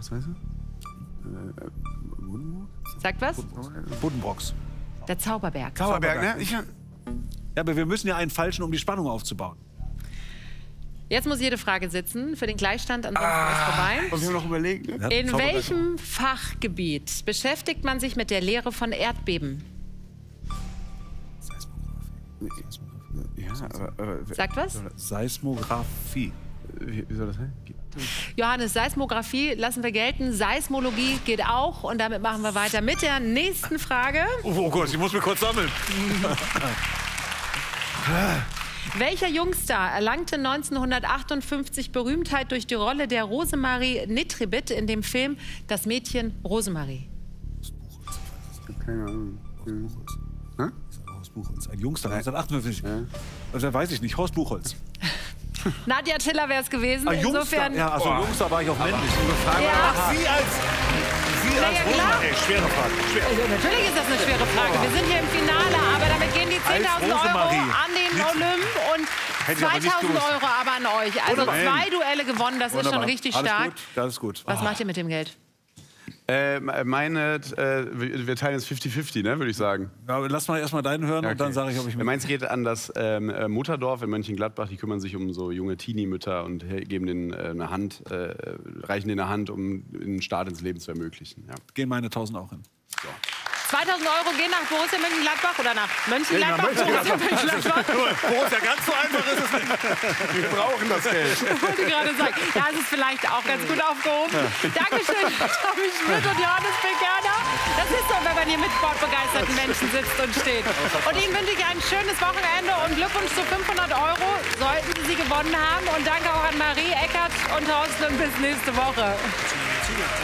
Was heißt das? Buddenbrooks? Sagt was? Buddenbrooks. Der Zauberberg. Zauberberg, ne? Ja, aber wir müssen ja einen falschen, um die Spannung aufzubauen. Jetzt muss jede Frage sitzen für den Gleichstand, ansonsten ist vorbei. Und wir haben noch überlegt, ne? Ja, In Zauberberg. welchem Fachgebiet beschäftigt man sich mit der Lehre von Erdbeben? Ja, aber Sagt was? Seismographie. wie soll das sein? Johannes, Seismographie lassen wir gelten. Seismologie geht auch. Und damit machen wir weiter mit der nächsten Frage. Oh Gott, ich muss mich kurz sammeln. Welcher Jungstar erlangte 1958 Berühmtheit durch die Rolle der Rosemarie Nitribit in dem Film Das Mädchen Rosemarie? Keine Ahnung. Hä? Horst Buchholz. Ein Jungster, 1958. Ja. Also, weiß ich nicht. Horst Buchholz. Nadja Tiller wäre es gewesen. Insofern. Ja, also Jungster war ich auch männlich. Ja. Sie als Klar. Ey, schwere Frage. Also, natürlich ist das eine schwere Frage. Wir sind hier im Finale, aber damit gehen die 10.000 Euro Rosemarie. an den Olymp und Hätte ich aber nicht 2.000 gewusst. Euro aber an euch. Also Wunderbar. 2 Duelle gewonnen, das ist schon richtig Alles stark. Gut, das ist gut. Was macht ihr mit dem Geld? Wir teilen jetzt 50-50, ne, würde ich sagen. Ja, lass mal erstmal deinen hören und dann sage ich, ob ich mit. Meins geht an das Mutterdorf in Mönchengladbach. Die kümmern sich um so junge Teenie-Mütter und geben denen eine Hand, reichen denen eine Hand, um den Start ins Leben zu ermöglichen. Ja. Gehen meine 1.000 auch hin. 2.000 Euro gehen nach Borussia Mönchengladbach oder nach Mönchengladbach? Borussia Mönchengladbach. Borussia, ganz so einfach ist es nicht. Wir brauchen das Geld. Ich wollte gerade sagen, da ist es vielleicht auch ganz gut aufgehoben. Dankeschön, Tommy Schmidt und Johannes Bekerner. Das ist so, wenn man hier mit sportbegeisterten Menschen sitzt und steht. Und Ihnen wünsche ich ein schönes Wochenende und Glückwunsch zu 500 Euro, sollten Sie gewonnen haben. Und danke auch an Marie Eckert und Thorsten und bis nächste Woche.